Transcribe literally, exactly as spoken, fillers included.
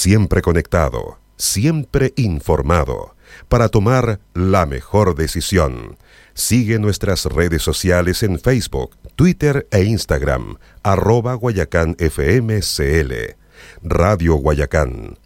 Siempre conectado, siempre informado, para tomar la mejor decisión. Sigue nuestras redes sociales en Facebook, Twitter e Instagram, arroba Guayacán F M C L. Radio Guayacán,